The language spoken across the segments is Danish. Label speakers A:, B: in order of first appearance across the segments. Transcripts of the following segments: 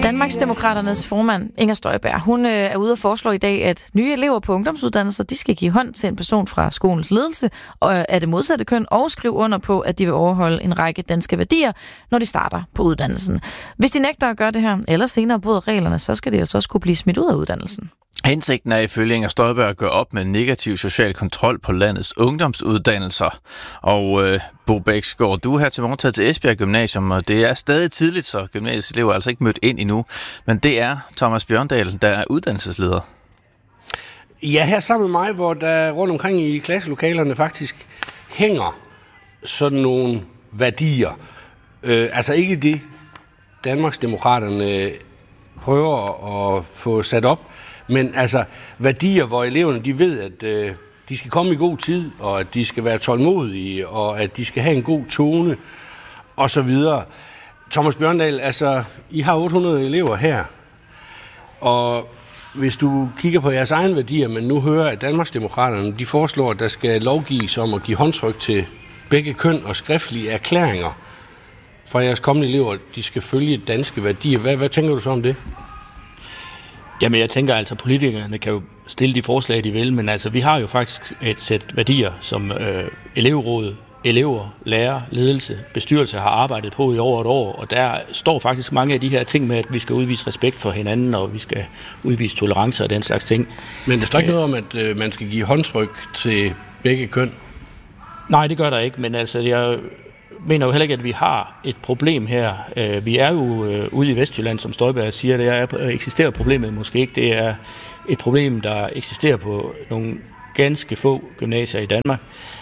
A: Danmarksdemokraternes formand, Inger Støjberg, hun er ude og foreslå i dag, at nye elever på ungdomsuddannelser, de skal give hånd til en person fra skolens ledelse af det modsatte køn, og skrive under på, at de vil overholde en række danske værdier, når de starter på uddannelsen. Hvis de nægter at gøre det her, eller senere bryder reglerne, så skal de altså også kunne blive smidt ud af uddannelsen. Hensigten er ifølge Inger Støjberg at gøre op med negativ social kontrol på landets ungdomsuddannelser. Og Bo Bæksgaard, du er her til morgen taget til Esbjerg Gymnasium, og det er stadig tidligt, så gymnasiets elever er altså ikke mødt ind endnu. Men det er Thomas Bjørndal, der er uddannelsesleder.
B: Ja, her sammen med mig, hvor der rundt omkring i klasselokalerne faktisk hænger sådan nogle værdier. Altså ikke det, Danmarksdemokraterne prøver at få sat op, men altså værdier, hvor eleverne de ved, at de skal komme i god tid, og at de skal være tålmodige, og at de skal have en god tone, og så videre. Thomas Bjørndal, altså, I har 800 elever her, og hvis du kigger på jeres egne værdier, men nu hører, at Danmarksdemokraterne, de foreslår, at der skal lovgives om at give håndtryk til begge køn og skriftlige erklæringer fra jeres kommende elever, de skal følge danske værdier. Hvad tænker du så om det?
C: Jamen, jeg tænker altså, at politikerne kan jo stille de forslag, de vil, men altså, vi har jo faktisk et sæt værdier, som elevrådet, elever, lærer, ledelse, bestyrelse har arbejdet på i over et år, og der står faktisk mange af de her ting med, at vi skal udvise respekt for hinanden, og vi skal udvise tolerance og den slags ting.
B: Men der står ikke noget om, at man skal give håndtryk til begge køn?
C: Nej, det gør der ikke, men altså, jeg mener jo heller ikke, at vi har et problem her. Vi er jo ude i Vestjylland, som Støjberg siger, der eksisterer problemet måske ikke. Det er et problem, der eksisterer på nogle ganske få gymnasier i Danmark.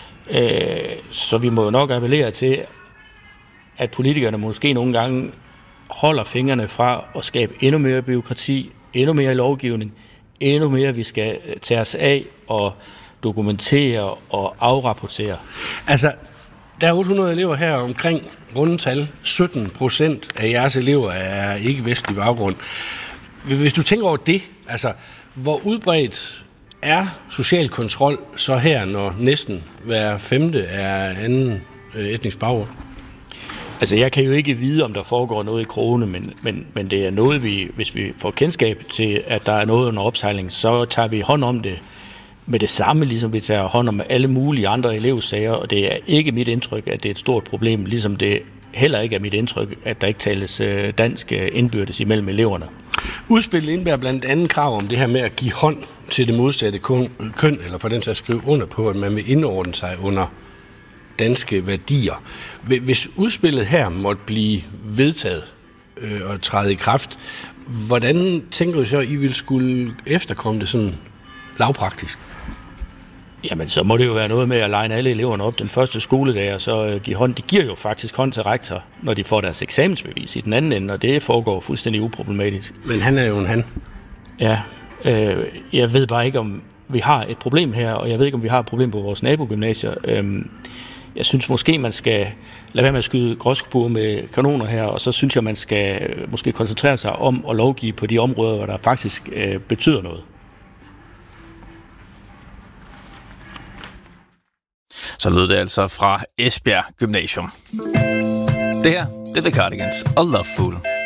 C: Så vi må jo nok appellere til, at politikerne måske nogle gange holder fingrene fra at skabe endnu mere bureaukrati, endnu mere lovgivning, endnu mere vi skal tage os af og dokumentere og afrapportere.
B: Altså, der er 800 elever her omkring rundetal. 17% af jeres elever er ikke-vestlig baggrund. Hvis du tænker over det, altså, hvor udbredt er social kontrol så her, når næsten hver femte er anden etnisk baggrund?
C: Altså, jeg kan jo ikke vide, om der foregår noget i Krone, men det er noget, hvis vi får kendskab til, at der er noget under opsejling, så tager vi hånd om det med det samme, ligesom vi tager hånd om alle mulige andre elevsager, og det er ikke mit indtryk, at det er et stort problem, ligesom det heller ikke er mit indtryk, at der ikke tales dansk indbyrdes imellem eleverne.
B: Udspillet indebærer blandt andet krav om det her med at give hånd til det modsatte køn, eller for den til at skrive under på, at man vil indordne sig under danske værdier. Hvis udspillet her måtte blive vedtaget og træde i kraft, hvordan tænker du så, at I vil skulle efterkomme det sådan lavpraktisk?
C: Jamen, så må det jo være noget med at line alle eleverne op den første skoledag, og så give hånd. De giver jo faktisk hånd til rektor, når de får deres eksamensbevis i den anden ende, og det foregår fuldstændig uproblematisk.
B: Men han er jo en han.
C: Ja, jeg ved bare ikke, om vi har et problem her, og jeg ved ikke, om vi har et problem på vores nabogymnasier. Jeg synes måske, man skal lade være med at skyde gråsbuer med kanoner her, og så synes jeg, man skal måske koncentrere sig om at lovgive på de områder, hvor der faktisk betyder noget.
A: Så lød det altså fra Esbjerg Gymnasium. Det her, det er The Cardigans og Love Fool.